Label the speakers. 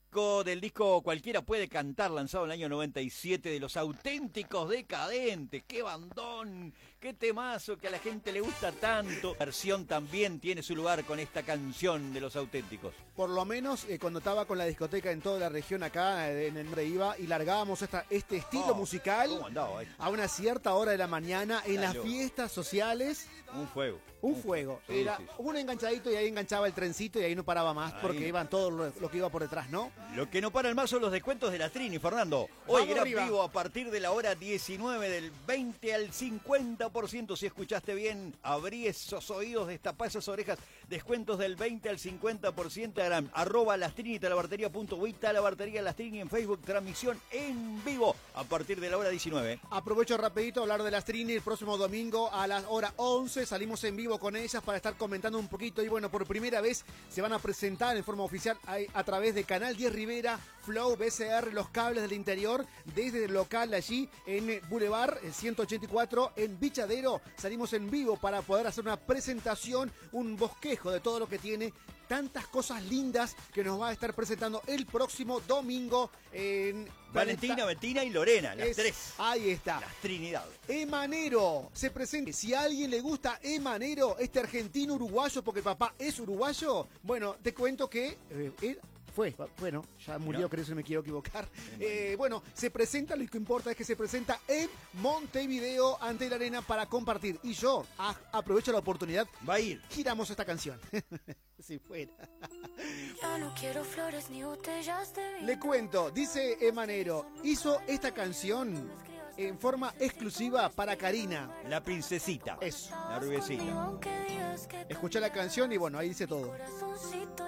Speaker 1: del disco Cualquiera Puede Cantar, lanzado en el año 97, de Los Auténticos Decadentes. ¡Qué bandón! ¡Qué temazo que a la gente le gusta tanto! La versión también tiene su lugar con esta canción de Los Auténticos.
Speaker 2: Por lo menos cuando estaba con la discoteca en toda la región acá, en el norte iba, y largábamos este estilo musical a una cierta hora de la mañana en las fiestas sociales.
Speaker 1: Un fuego.
Speaker 2: Un fuego.
Speaker 1: Sí,
Speaker 2: Era un enganchadito y ahí enganchaba el trencito y ahí no paraba más porque iban todo lo que iba por detrás, ¿no?
Speaker 1: Lo que no paran más son los descuentos de la Trini, Fernando. Hoy gran
Speaker 2: arriba.
Speaker 1: vivo a partir de la hora 19 del 20 al 50%. Si escuchaste bien, abrí esos oídos, destapá esas orejas. Descuentos del 20 al 50%. @lastrini, talabartería.uy, talabartería Lastrini en Facebook. Transmisión en vivo a partir de la hora 19.
Speaker 2: Aprovecho rapidito a hablar de las Trini. El próximo domingo a las hora 11 salimos en vivo con ellas para estar comentando un poquito. Y bueno, por primera vez se van a presentar en forma oficial a través de Canal 10 Rivera, Flow, BCR, Los Cables del Interior, desde el local allí en Boulevard 184 en Bichadero. Salimos en vivo para poder hacer una presentación, un bosquejo de todo lo que tiene, tantas cosas lindas que nos va a estar presentando el próximo domingo en
Speaker 1: Valentina, Bettina y Lorena, las tres.
Speaker 2: Ahí está.
Speaker 1: Las Trinidad.
Speaker 2: Emanero se presenta. Si a alguien le gusta Emanero, este argentino uruguayo, porque papá es uruguayo, bueno, te cuento que él bueno, ya murió, creo que me quiero equivocar. Bueno, se presenta, lo que importa es que se presenta en Montevideo ante la arena para compartir. Y yo aprovecho la oportunidad.
Speaker 1: Va a ir.
Speaker 2: Giramos esta canción. Si fuera.
Speaker 3: Ya no quiero flores ni botellas de vino.
Speaker 2: Le cuento, dice Emanero, hizo esta canción en forma exclusiva para Karina.
Speaker 1: La princesita.
Speaker 2: Eso.
Speaker 1: La rubiecita.
Speaker 2: Escuché la canción y bueno, ahí dice todo.
Speaker 3: Corazoncito